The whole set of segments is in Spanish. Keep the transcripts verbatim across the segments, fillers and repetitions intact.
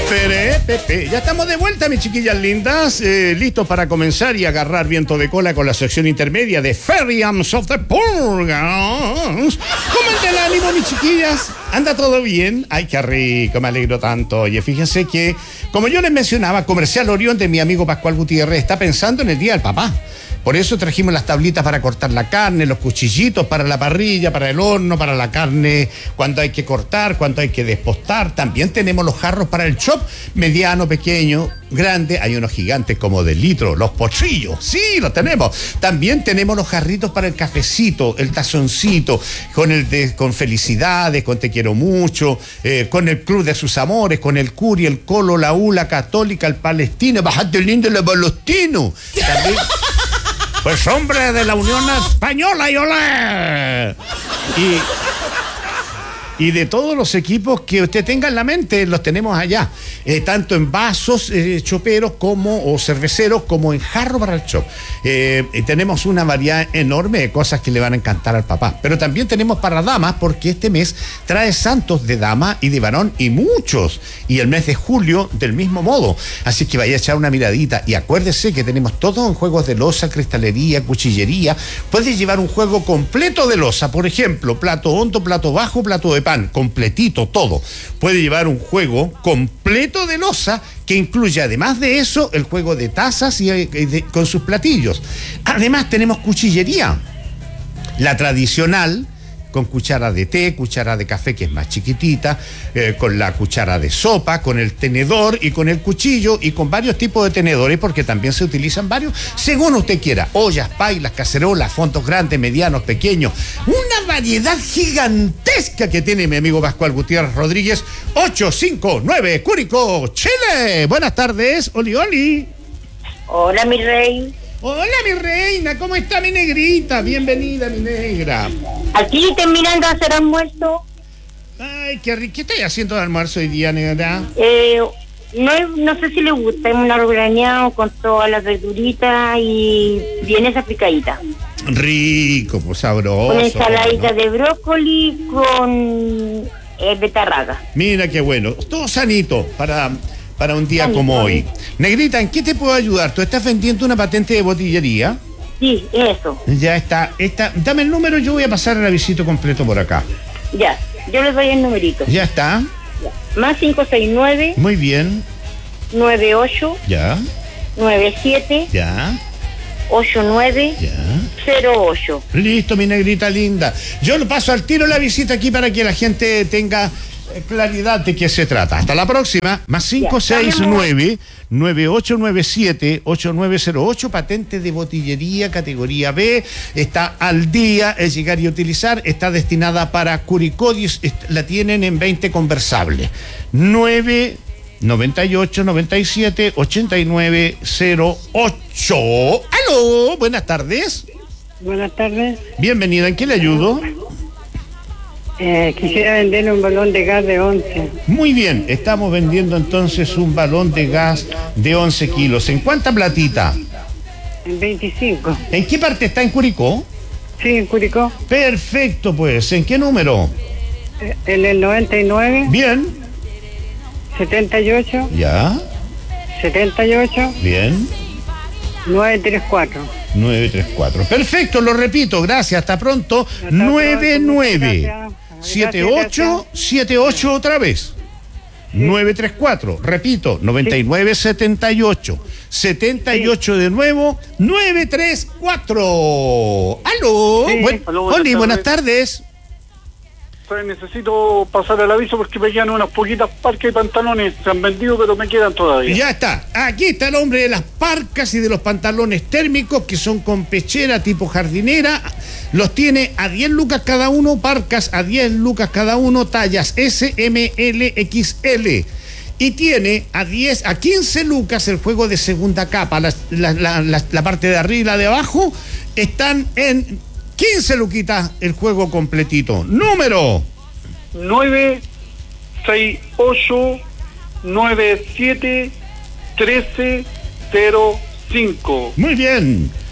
Pere, pepe. Ya estamos de vuelta, mis chiquillas lindas, eh, listos para comenzar y agarrar viento de cola con la sección intermedia de Ferians of the Purgans. ¿Cómo anda el ánimo, mis chiquillas? ¿Anda todo bien? Ay, qué rico, me alegro tanto. Oye, fíjense que, como yo les mencionaba, Comercial Orión de mi amigo Pascual Gutiérrez está pensando en el Día del Papá. Por eso trajimos las tablitas para cortar la carne, los cuchillitos para la parrilla, para el horno, para la carne, cuando hay que cortar, cuando hay que despostar. También tenemos los jarros para el chop, mediano, pequeño, grande. Hay unos gigantes como de litro, los potrillos, sí, los tenemos. También tenemos los jarritos para el cafecito, el tazoncito, con el de, con felicidades, con te quiero mucho, eh, con el club de sus amores, con el curi, el colo, la U, la católica, el palestino, bajate lindo, el palestino. También... Pues hombre de la Unión Española y olé. Y, y de todos los equipos que usted tenga en la mente, los tenemos allá. Eh, tanto en vasos eh, choperos como, o cerveceros, como en jarro para el chop. Eh, tenemos una variedad enorme de cosas que le van a encantar al papá. Pero también tenemos para damas, porque este mes trae santos de dama y de varón y muchos. Y el mes de julio del mismo modo. Así que vaya a echar una miradita. Y acuérdese que tenemos todo en juegos de loza, cristalería, cuchillería. Puedes llevar un juego completo de loza. Por ejemplo, plato hondo, plato bajo, plato de pan. Completito, todo. Puede llevar un juego completo de loza que incluye, además de eso, el juego de tazas y, y de, con sus platillos. Además tenemos cuchillería. La tradicional, con cuchara de té, cuchara de café que es más chiquitita, eh, con la cuchara de sopa, con el tenedor y con el cuchillo y con varios tipos de tenedores, porque también se utilizan varios, según usted quiera. Ollas, pailas, cacerolas, fondos grandes, medianos, pequeños. Una variedad gigantesca que tiene mi amigo Pascual Gutiérrez Rodríguez. ocho cinco nueve Curicó, Chile. Buenas tardes, Oli Oli. Hola, mi rey. Hola, mi reina, ¿cómo está mi negrita? Bienvenida, mi negra. Aquí terminando de hacer almuerzo. Ay, qué rico. ¿Qué estáis haciendo de almuerzo hoy día, negra? Eh, no, no sé si le gusta, es un arroz graneado con todas las verduritas y viene esa picadita. Rico, pues sabroso. Con ensaladita, ¿no?, de brócoli con eh, betarraga. Mira qué bueno. Todo sanito para... para un día como hoy. Negrita, ¿en qué te puedo ayudar? ¿Tú estás vendiendo una patente de botillería? Sí, eso. Ya está, está. Dame el número, yo voy a pasar el avisito completo por acá. Ya, yo les doy el numerito. Ya está. Ya. Más cinco seis nueve. Muy bien. nueve ocho. Ya. nueve siete. Ya. ocho nueve. Ya. cero ocho. Listo, mi negrita linda. Yo lo paso al tiro la visita aquí para que la gente tenga claridad de qué se trata. Hasta la próxima. Más cinco seis nueve nueve ocho nueve siete ocho nueve cero ocho, patente de botillería categoría B, está al día, es llegar y utilizar, está destinada para Curicó, la tienen en veinte conversables. nueve noventa y ocho noventa y siete ochenta y nueve cero ocho. ¡Aló! Buenas tardes. Buenas tardes. Bienvenida, ¿en qué le ayudo? Eh, quisiera venderle un balón de gas de once. Muy bien, estamos vendiendo entonces un balón de gas de once kilos. ¿En cuánta platita? En veinticinco. ¿En qué parte está? ¿En Curicó? Sí, en Curicó. Perfecto, pues. ¿En qué número? Eh, en el noventa y nueve. Bien. setenta y ocho. Ya. setenta y ocho. Bien. nueve treinta y cuatro. nueve treinta y cuatro. Perfecto, lo repito, gracias, hasta pronto. Hasta nueve nueve gracias. siete ocho siete ocho otra vez. nueve treinta y cuatro, repito, noventa y nueve setenta y ocho. setenta y ocho de nuevo, nueve treinta y cuatro. ¡Aló! Sí. Buen, Aló, buenas Oli, buenas tardes. tardes. Entonces necesito pasar el aviso porque me quedan unas poquitas parcas y pantalones. Se han vendido, pero me quedan todavía. Ya está. Aquí está el hombre de las parcas y de los pantalones térmicos que son con pechera tipo jardinera. Los tiene a diez lucas cada uno, parcas a diez lucas cada uno, tallas S, M, L, X L. Y tiene a diez, a quince lucas el juego de segunda capa. La, la, la, la, la parte de arriba y la de abajo están en quince luquitas el juego completito. Número nueve seis ocho nueve siete trece cero cinco. Muy bien.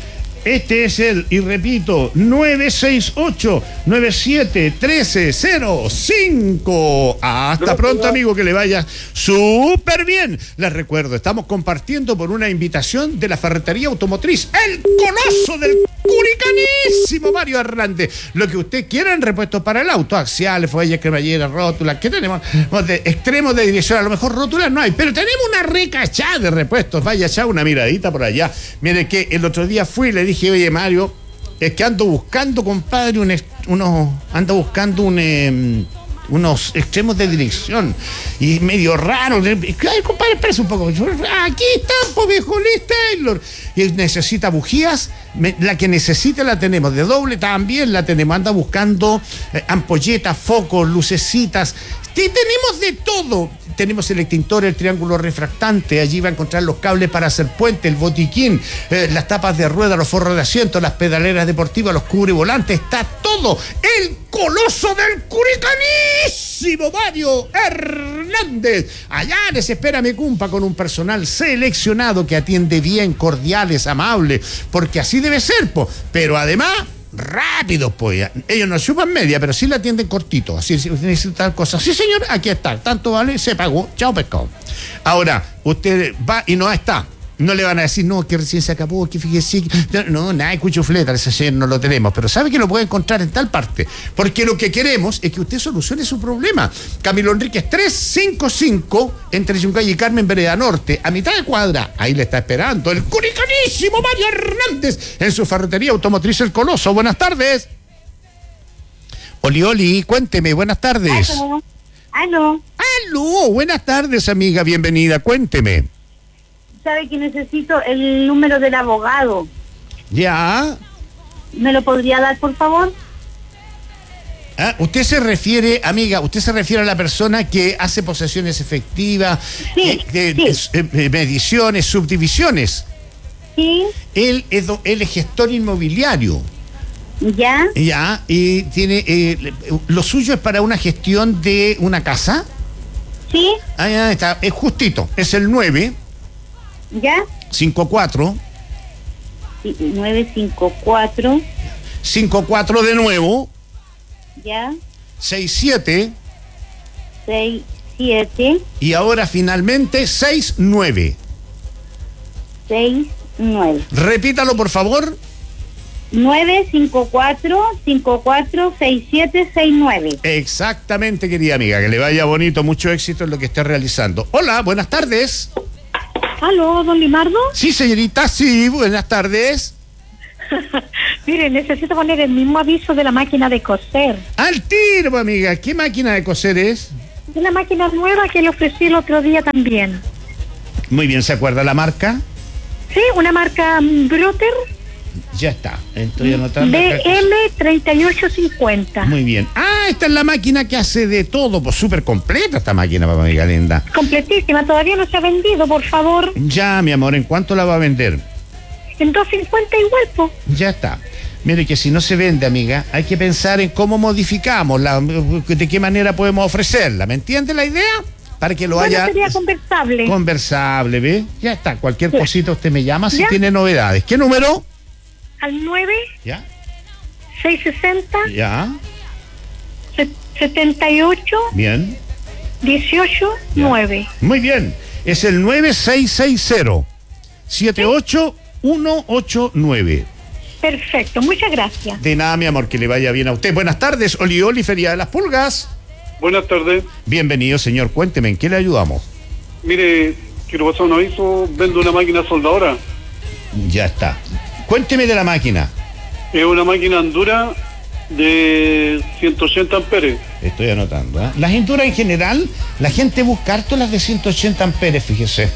Este es el, y repito, nueve seis ocho, nueve siete uno tres cero cinco. Hasta pronto, amigo, que le vaya súper bien. Les recuerdo, estamos compartiendo por una invitación de la Ferretería Automotriz, el coloso del curicanísimo Mario Hernández. Lo que usted quiera en repuestos para el auto, axiales, fuelles, cremalleras, rótulas, ¿qué tenemos? De extremos de dirección, a lo mejor rótulas no hay, pero tenemos una recachada de repuestos. Vaya, echar una miradita por allá. Mire que el otro día fui y le dije, oye, Mario, es que ando buscando, compadre, un, unos, ando buscando un... Eh, unos extremos de dirección y medio raro. Ay, compadre, espérese un poco. Aquí está, pues, viejo Liz Taylor. Y necesita bujías. La que necesita la tenemos. De doble también la tenemos. Anda buscando eh, ampolletas, focos, lucecitas. Sí, tenemos de todo. Tenemos el extintor, el triángulo refractante. Allí va a encontrar los cables para hacer puente, el botiquín, eh, las tapas de rueda, los forros de asiento, las pedaleras deportivas, los cubrevolantes. Está todo. El coloso del curicanísimo Mario Hernández. Allá les espera mi cumpa con un personal seleccionado que atiende bien, cordiales, amables, porque así debe ser, po. Pero además, rápidos, pues. Ellos no chupan media, pero sí la atienden cortito. Así, si necesitan cosas. Sí, señor, aquí está. Tanto vale, se pagó. Chao, pescado. Ahora, usted va y no está. No le van a decir, no, que recién se acabó, que fíjese. No, nada de cuchufleta, ese señor no lo tenemos. Pero sabe que lo puede encontrar en tal parte. Porque lo que queremos es que usted solucione su problema. Camilo Enríquez trescientos cincuenta y cinco, entre Yungay y Carmen, Vereda Norte, a mitad de cuadra. Ahí le está esperando el curicanísimo Mario Hernández en su ferretería automotriz El Coloso. Buenas tardes. Oli, Oli, cuénteme, buenas tardes. Aló. Aló. Aló, buenas tardes, amiga, bienvenida, cuénteme. Sabe que necesito el número del abogado. Ya. ¿Me lo podría dar, por favor? Ah, usted se refiere, amiga, usted se refiere a la persona que hace posesiones efectivas, Sí, que, que, sí. eh, mediciones, subdivisiones. Sí. Él es, do- él es gestor inmobiliario. ¿Ya? Ya, y tiene, eh, lo suyo es para una gestión de una casa. ¿Sí? Ah, ya está, es justito, es el nueve ¿Ya? cincuenta y cuatro Sí, nueve cinco cuatro. cincuenta y cuatro de nuevo, ¿Ya? sesenta y siete seis siete y ahora finalmente sesenta y nueve. seis nueve. Repítalo, por favor. nueve cinco cuatro cinco cuatro seis siete seis nueve. Exactamente, querida amiga, que le vaya bonito, mucho éxito en lo que esté realizando. Hola, buenas tardes. Aló, don Limardo. Sí, señorita, sí, buenas tardes. Mire, necesito poner el mismo aviso de la máquina de coser. Al tiro, amiga, ¿qué máquina de coser es? Una máquina nueva que le ofrecí el otro día también. Muy bien, ¿se acuerda la marca? Sí, una marca mm, Brother Ya está, estoy anotando. B acá que- M treinta y ocho cincuenta. Muy bien. Ah, esta es la máquina que hace de todo, pues súper completa esta máquina, papá, amiga linda. Completísima, todavía no se ha vendido, por favor. Ya, mi amor, ¿en cuánto la va a vender? En dos cincuenta igual, po. Ya está. Mire que si no se vende, amiga, hay que pensar en cómo modificamos, la, de qué manera podemos ofrecerla. ¿Me entiende la idea? Para que lo Bueno, haya sería conversable. conversable, ¿ve? Ya está. Cualquier Sí. cosita usted me llama si ¿Ya? tiene novedades. ¿Qué número? Al nueve Ya, seis sesenta ya, setenta y ocho bien. dieciocho Ya. nueve. Muy bien. Es el nueve seis seis cero siete ocho uno ocho nueve. Perfecto, muchas gracias. De nada, mi amor, que le vaya bien a usted. Buenas tardes, Oli Oli, Feria de las Pulgas. Buenas tardes. Bienvenido, señor. Cuénteme, ¿en qué le ayudamos? Mire, quiero pasar un aviso. Vendo una máquina soldadora. Ya está. Cuénteme de la máquina. Es una máquina Endura de ciento ochenta amperes. Estoy anotando. ¿eh? Las Endura en general, la gente busca harto las de ciento ochenta amperes, fíjese.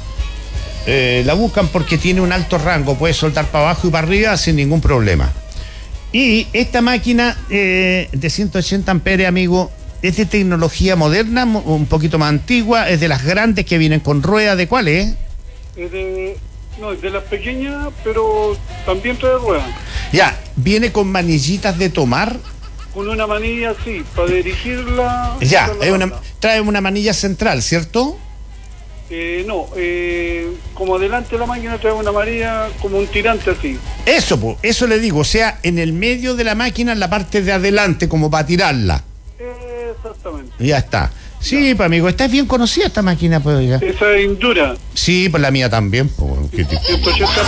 Eh, la buscan porque tiene un alto rango, puede soltar para abajo y para arriba sin ningún problema. Y esta máquina eh, de ciento ochenta amperes, amigo, es de tecnología moderna, mo- un poquito más antigua, es de las grandes que vienen con ruedas. ¿De cuál es? Es de... No, es de las pequeñas, pero también trae ruedas. Ya, viene con manillitas de tomar. Con una manilla así, para dirigirla... Ya, hacia la es una, banda. trae una manilla central, ¿cierto? Eh, no, eh, como adelante de la máquina trae una amarilla, como un tirante así. Eso, po, eso le digo, o sea, en el medio de la máquina, en la parte de adelante, como para tirarla. Eh, exactamente. Ya está. Sí, pues amigo, está bien conocida esta máquina, pues, oiga. Esa es Indura. Sí, pues la mía también. Pues, ¿qué te- ciento ochenta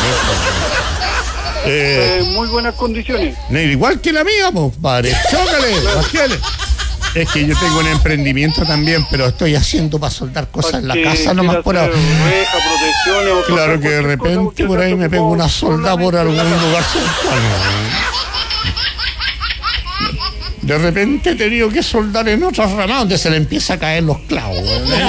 Eh, eh, muy buenas condiciones. no, igual que la mía, pues, padre. Chócale, bájale. Es que yo tengo un emprendimiento también, pero estoy haciendo para soldar cosas en la Para que casa nomás quiera por hacer ahora. reja, protecciones, o Claro soltar que de cualquier cosa, repente usted por ahí se me pego preocupa una solda por algún solamente lugar cercano. De repente he tenido que soldar en otras ramas donde se le empieza a caer los clavos.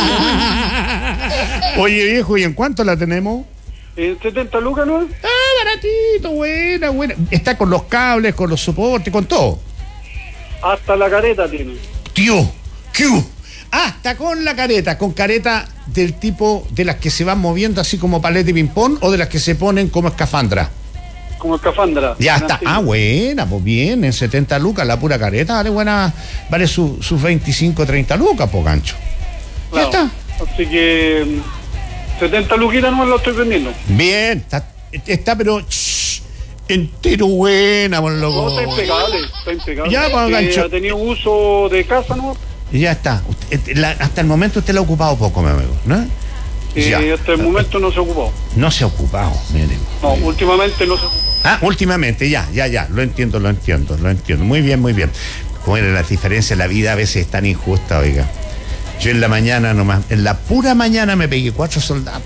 Oye, viejo, ¿y en cuánto la tenemos? Eh, setenta lucas, ¿no? Ah, baratito, buena, buena. Está con los cables, con los soportes, con todo. Hasta la careta tiene. Tío, ¿qué hubo? Ah, está con la careta, con careta del tipo de las que se van moviendo así como paleta y ping-pong o de las que se ponen como escafandra. Como escafandra. Ya está. Así. Ah, buena, pues bien, en setenta lucas la pura careta, vale buena, vale sus su veinticinco, treinta lucas, po gancho. Ya Claro. está. Así que mm, setenta luquitas no lo estoy vendiendo. Bien, está, está pero shh, entero buena, por No, loco. está impecable, está impecable. Ya, pues, Que gancho. ha tenido uso de casa, ¿no? Ya está. Usted- la- hasta el momento usted lo ha ocupado poco, mi amigo, ¿no? Y Ya. hasta el momento no se ha ocupado. No se ha ocupado, mire. No, últimamente no se ha ocupado. Ah, últimamente, ya, ya, ya, lo entiendo, lo entiendo, lo entiendo. Muy bien, muy bien. Bueno, las diferencias en la vida a veces es tan injusta, oiga. Yo en la mañana nomás, en la pura mañana me pegué cuatro soldados.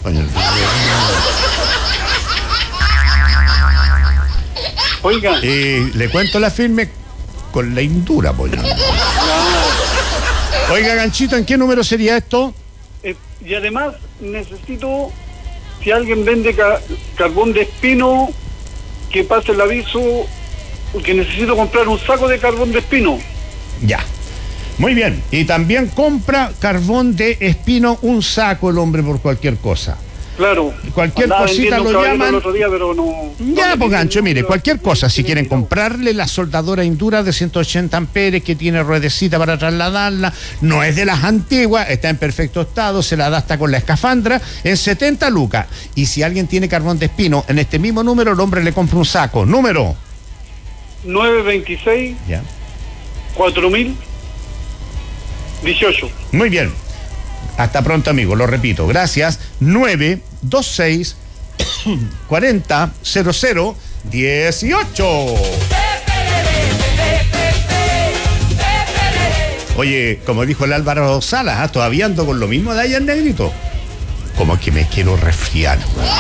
Oiga, Y le cuento la firme con la Indura, pollo. Oiga, Ganchito, ¿en qué número sería esto? eh, y además necesito, si alguien vende ca- carbón de espino, que pase el aviso, porque necesito comprar un saco de carbón de espino. Ya. Muy bien. Y también compra carbón de espino, un saco el hombre por cualquier cosa. Claro. Cualquier Andaba cosita vendiendo lo un caballero llaman. el otro día, pero no. Ya, no pues le- gancho, mire, no- cualquier cosa, si no- quieren no- comprarle la soldadora Indura de ciento ochenta amperes que tiene ruedecita para trasladarla, no es de las antiguas, está en perfecto estado, se la da hasta con la escafandra, en setenta lucas. Y si alguien tiene carbón de espino, en este mismo número el hombre le compra un saco. Número. nueve veintiséis, Ya. cuatro mil dieciocho. Muy bien. Hasta pronto, amigo, lo repito. Gracias. nueve dos seis cuarenta cero cero dieciocho. Oye, como dijo el Álvaro Salas, ¿ah? Todavía ando con lo mismo de ayer, negrito. Como que me quiero resfriar.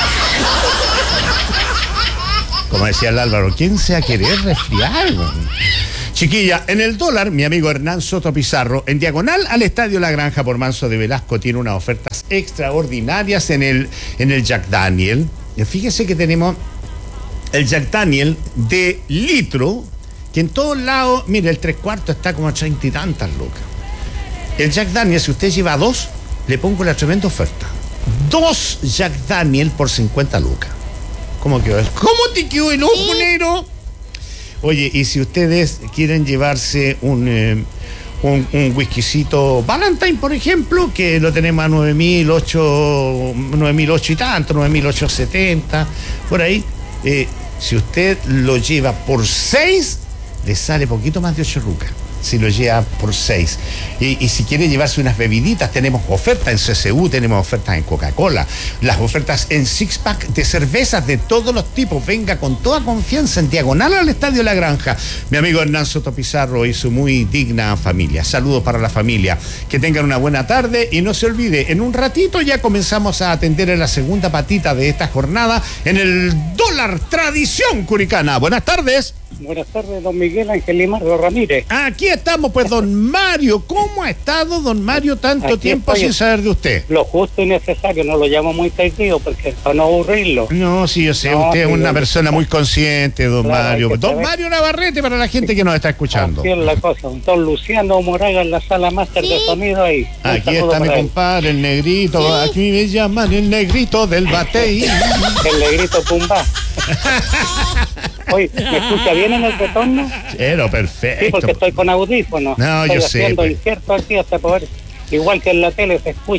Como decía el Álvaro, ¿quién se va a querer resfriar? Chiquilla, en el dólar, mi amigo Hernán Soto Pizarro, en diagonal al Estadio La Granja por Manso de Velasco, tiene unas ofertas extraordinarias en el, en el Jack Daniel. Fíjese que tenemos el Jack Daniel de litro, que en todos lados, mire, el tres cuartos está como a treinta y tantas lucas. El Jack Daniel, si usted lleva dos, le pongo la tremenda oferta. Dos Jack Daniel por cincuenta lucas. ¿Cómo quedó? ¿Cómo te quedó el ojo, negro? Oye, y si ustedes quieren llevarse un, eh, un, un whiskycito Valentine, por ejemplo, que lo tenemos a nueve mil ocho y tanto, nueve mil ochocientos setenta, por ahí, eh, si usted lo lleva por seis, le sale poquito más de ocho lucas. Si lo lleva por seis. Y, y si quiere llevarse unas bebiditas, tenemos ofertas en C C U, tenemos ofertas en Coca-Cola, las ofertas en six-pack de cervezas de todos los tipos. Venga con toda confianza en diagonal al Estadio La Granja. Mi amigo Hernán Soto Pizarro y su muy digna familia. Saludos para la familia. Que tengan una buena tarde y no se olvide, en un ratito ya comenzamos a atender en la segunda patita de esta jornada en el dólar tradición curicana. Buenas tardes. Buenas tardes, don Miguel Ángel Limardo Ramírez. Aquí estamos, pues, don Mario. ¿Cómo ha estado, don Mario, tanto Aquí tiempo estoy. sin saber de usted? Lo justo y necesario, no lo llamo muy seguido porque para no aburrirlo. No, sí, yo sé, No, usted es sí, una yo- persona muy consciente, don Claro, Mario. hay que Don saber. Mario Navarrete para la gente que nos está escuchando. Así es la cosa. Don Luciano Moraga en la sala máster de sonido ahí. Un Aquí saludo está mi para él. compadre, el negrito. Aquí me llaman el negrito del batey. El negrito Pumba. Oye, ¿me escucha bien en el retorno? Pero Sí, perfecto. porque estoy con audífonos. No, estoy yo sé, haciendo pues. injerto aquí hasta poder, igual que en la tele se escuche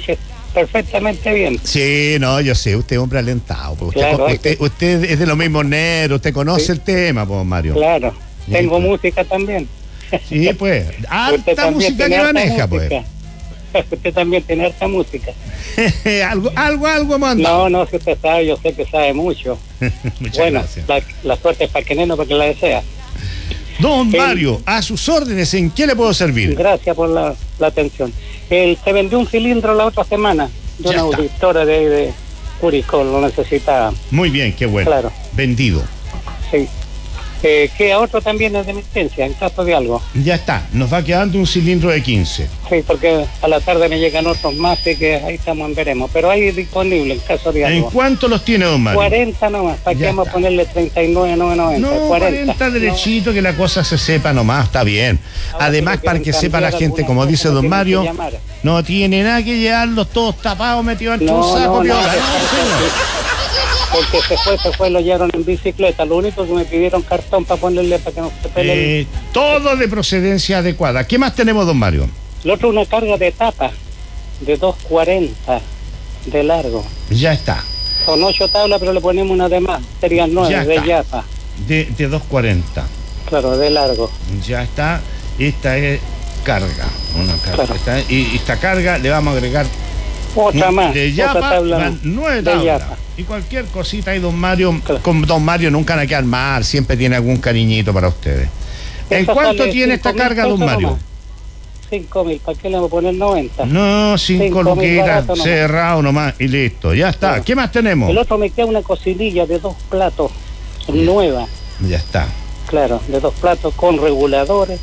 perfectamente bien. Sí, no, yo sé, usted es hombre alentado. Pues usted, Claro, usted, que... usted es de los mismos nerds, usted conoce sí. el tema, pues, Mario. Claro, Sí, tengo pues. música también. Sí, pues, Usted harta también música tiene que harta maneja, música. Usted también tiene harta música. pues. algo, algo, algo manda. No, no, si usted sabe, yo sé que sabe mucho. Muchas Bueno, gracias. la, la suerte es para que neno, porque la desea. Don El- Mario, a sus órdenes, ¿en qué le puedo servir? Gracias por la, la atención. El, se vendió un cilindro la otra semana de Ya una está. auditora de, de Curicó, lo necesitaba. Muy bien, qué bueno. Claro. Vendido. Sí. Eh, que a otro también es de emergencia, en caso de algo. Ya está, nos va quedando un cilindro de quince. Sí, porque a la tarde me llegan otros más, así que ahí estamos, veremos. Pero hay disponible en caso de ¿En algo. cuánto los tiene, don Mario? cuarenta nomás, ¿para qué Ya vamos a está. ponerle treinta y nueve, novecientos noventa? No, cuarenta derechito, que la cosa se sepa nomás, está bien. Ahora, Además, si le para que quieren sepa la cambiar gente, alguna como cosa, dice no don tienen que Mario, llamar. no tiene nada que llevarlos todos tapados, metidos entre un No, saco, no, viola. nada de No, eso, señor. porque se fue, se fue, lo llevaron en bicicleta. Lo único que me pidieron cartón para ponerle para que no se peleen. Eh, todo de procedencia adecuada. ¿Qué más tenemos, don Mario? El otro, una carga de tapa de dos cuarenta de largo. Ya está. Son ocho tablas, pero le ponemos una de más. Serían nueve Ya de está. yapa. De, de dos cuarenta. Claro, de largo. Ya está. Esta es carga. Una carga. Claro. Esta- y esta carga le vamos a agregar Otra más. de otra yapa, tabla van más. nueve de tablas. yapa. Y cualquier cosita ahí, don Mario, Claro. con don Mario nunca hay que armar, siempre tiene algún cariñito para ustedes. ¿En Esa cuánto sale tiene cinco esta mil carga, don pesos Mario? nomás. cinco mil, ¿para qué le vamos a poner noventa? No, cinco Cinco mil luquitas, barato nomás. cerrado nomás y listo. Ya está. Claro. ¿Qué más tenemos? El otro me queda una cocinilla de dos platos, nueva, Ya está. claro, de dos platos con reguladores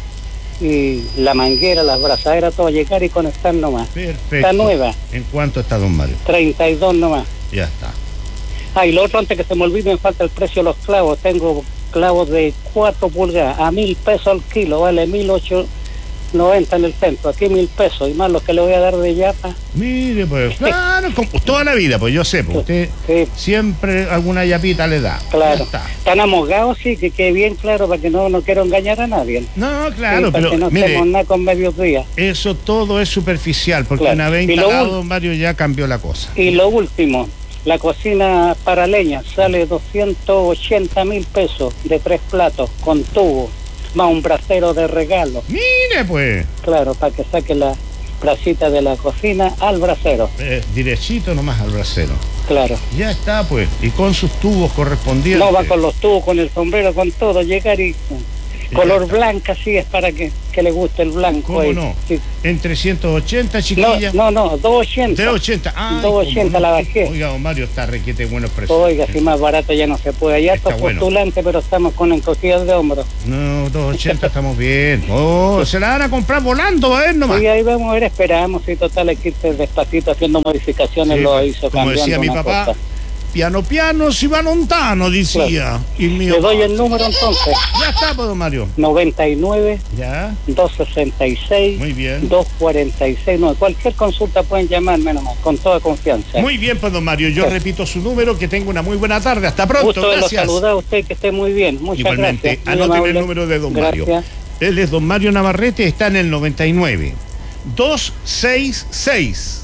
y la manguera, las brazaderas, todo llegar y conectar nomás. Perfecto. Está nueva, ¿En cuánto está, don Mario? treinta y dos nomás. Ya está. Ah, y lo otro, antes que se me olvide, me falta el precio de los clavos. Tengo clavos de cuatro pulgadas a mil pesos al kilo, vale mil ochocientos noventa en el centro, aquí mil pesos, y más lo que le voy a dar de yapa. Mire, pues, claro, como toda la vida, pues yo sé, pues usted Sí, siempre alguna yapita le da. Ya claro. está. Están amogados, sí, que quede bien claro, para que no, no quiero engañar a nadie. No, Sí, claro, para pero que no mire, estemos nada con mediodía. eso todo es superficial, porque Claro. una vez Y lo instalado, ul- don Mario, ya cambió la cosa. Y lo último, la cocina para leña sale doscientos ochenta mil pesos de tres platos con tubo, más un brasero de regalo, Mire, pues, claro, para que saque la brasita de la cocina al brasero, eh, derechito nomás al brasero. claro. Ya está, pues, y con sus tubos correspondientes. No va con los tubos, con el sombrero, con todo, llegar y color blanca, sí, es para que, que le guste el blanco. ¿Cómo ahí. no? Sí. En trescientos ochenta, No, chiquilla. no, no, doscientos ochenta. trescientos ochenta. Ay, doscientos ochenta cómo no. la bajé. Oiga, don Mario, está requete buenos precios. Oiga, si más barato ya no se puede. Hay Está hartos bueno. postulantes, pero estamos con encogidas de hombros. No, doscientos ochenta estamos bien. Oh, se la van a comprar volando, a ver nomás. Sí, ahí vamos a ver, esperamos. Y total, hay que irse despacito haciendo modificaciones, Sí, lo hizo como cambiando decía mi una papá, cosa. piano piano si va lontano, decía. Claro. Y el mío, Le doy el número entonces, ya está, pues, don Mario. noventa y nueve, Ya, doscientos sesenta y seis, muy bien. doscientos cuarenta y seis. No, cualquier consulta pueden llamarme nomás, con toda confianza. Muy bien, pues, don Mario. Yo Sí. repito su número, que tenga una muy buena tarde. Hasta pronto, Gusto de lo gracias. saludar a usted, que esté muy bien. Muchas Igualmente, gracias. Muy anoten amable. el número de don Gracias. Mario. Él es don Mario Navarrete, está en el noventa y nueve, doscientos sesenta y seis,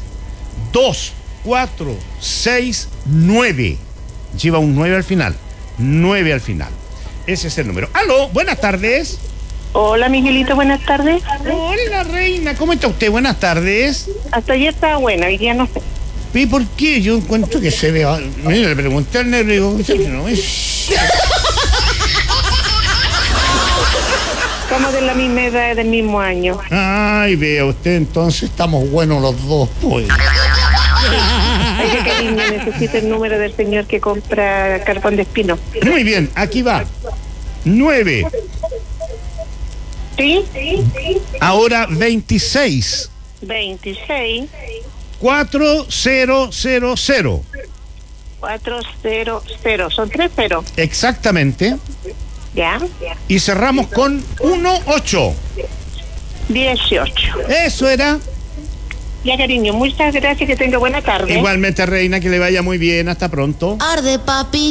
dos cuatro seis nueve. Lleva un nueve al final. nueve al final. Ese es el número. Aló, buenas tardes. Hola, Miguelito, buenas tardes. Hola, reina. ¿Cómo está usted? Buenas tardes. Hasta ayer estaba buena, hoy día no sé. ¿Y por qué? Yo encuentro que se ve... Mira, le pregunté al negro y digo, no es... Estamos de la misma edad, del mismo año. Ay, vea usted, entonces estamos buenos los dos, pues. Ay, qué cariño, necesito el número del señor que compra carbón de espino. Muy bien, aquí va. nueve. ¿Sí? Ahora veintiséis. veintiséis, cuatro cero cero cero. cuatrocientos. Son tres ceros. Exactamente. ¿Ya? Y cerramos con uno ocho. dieciocho. Eso era. Ya, cariño, muchas gracias, que tenga buena tarde. Igualmente, reina, que le vaya muy bien. Hasta pronto. Arde, papi.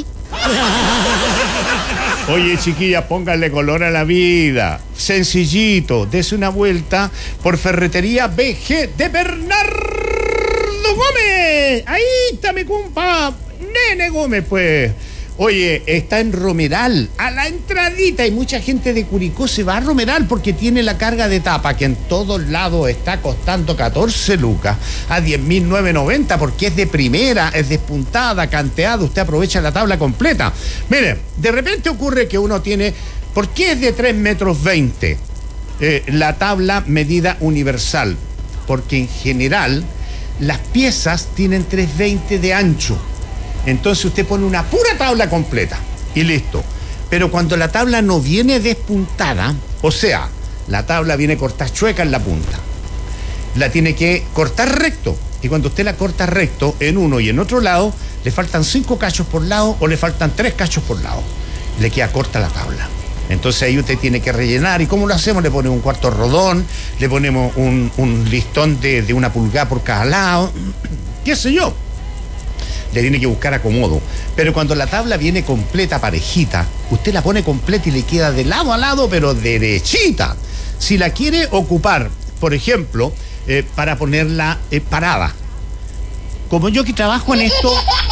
Oye, chiquilla, pónganle color a la vida. Sencillito, dese una vuelta por Ferretería B G de Bernardo Fernando Gómez. Ahí está mi compa, Nene Gómez, pues. Oye, está en Romeral, a la entradita, y mucha gente de Curicó se va a Romeral porque tiene la carga de tapa que en todos lados está costando catorce lucas a diez mil novecientos noventa porque es de primera, es despuntada, canteada, usted aprovecha la tabla completa. Mire, de repente ocurre que uno tiene, ¿por qué es de tres metros veinte? Eh, la tabla medida universal, porque en general las piezas tienen tres veinte de ancho. Entonces usted pone una pura tabla completa y listo. Pero cuando la tabla no viene despuntada, o sea, la tabla viene cortada chueca en la punta, la tiene que cortar recto. Y cuando usted la corta recto en uno y en otro lado, le faltan cinco cachos por lado o le faltan tres cachos por lado. Le queda corta la tabla. Entonces ahí usted tiene que rellenar. ¿Y cómo lo hacemos? Le ponemos un cuarto rodón, le ponemos un, un listón de, de una pulgada por cada lado, qué sé yo. Le tiene que buscar acomodo. Pero cuando la tabla viene completa, parejita, usted la pone completa y le queda de lado a lado, pero derechita. Si la quiere ocupar, por ejemplo, eh, para ponerla eh, parada. Como yo que trabajo en esto...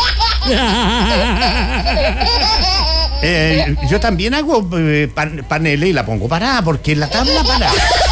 eh, yo también hago eh, pan, paneles y la pongo parada, porque la tabla parada...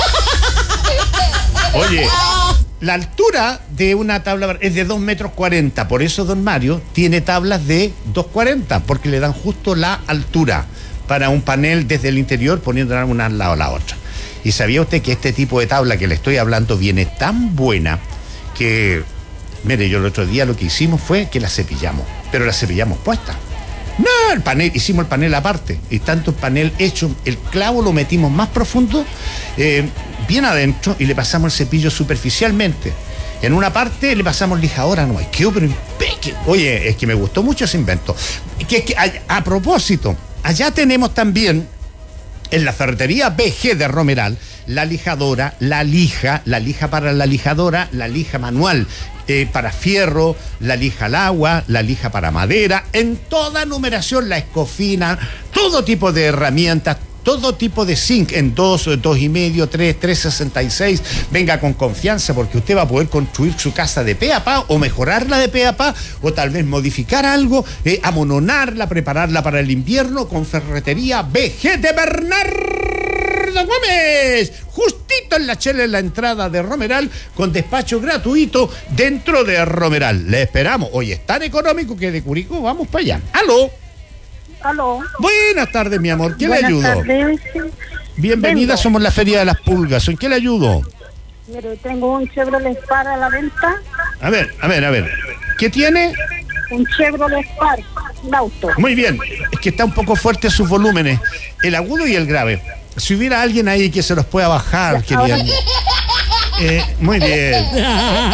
Oye... La altura de una tabla es de dos metros cuarenta, por eso don Mario tiene tablas de dos cuarenta, porque le dan justo la altura para un panel desde el interior poniéndola una al lado a la otra. ¿Y sabía usted que este tipo de tabla que le estoy hablando viene tan buena que, mire, yo el otro día lo que hicimos fue que la cepillamos, pero la cepillamos puesta? No, el panel, hicimos el panel aparte, y tanto el panel hecho, el clavo lo metimos más profundo, eh, bien adentro, y le pasamos el cepillo superficialmente. En una parte le pasamos lijadora, no hay que, pero impeque. Oye, es que me gustó mucho ese invento. Que, que, a, a propósito, allá tenemos también en la ferretería B G de Romeral la lijadora, la lija, la lija para la lijadora, la lija manual eh, para fierro, la lija al agua, la lija para madera, en toda numeración, la escofina, todo tipo de herramientas, todo tipo de zinc en dos, dos y medio, tres, tres sesenta y seis. Venga con confianza porque usted va a poder construir su casa de pe a pa o mejorarla de pe a pa o tal vez modificar algo, eh, amononarla, prepararla para el invierno con ferretería B G de Bernardo Gómez. Justito en la chela en la entrada de Romeral con despacho gratuito dentro de Romeral. Le esperamos. Hoy es tan económico que de Curicó vamos para allá. ¡Aló! Aló. Buenas tardes, mi amor. ¿Qué Buenas le ayudo? Tardes. Bienvenida, Vengo. somos la Feria de las Pulgas. ¿En qué le ayudo? Mire, tengo un Chevrolet Spark a la venta. A ver, a ver, a ver. ¿Qué tiene? Un Chevrolet Spark, un auto. Muy bien. Es que está un poco fuerte sus volúmenes, el agudo y el grave. Si hubiera alguien ahí que se los pueda bajar, Ya, ahora- querían. Eh, muy bien.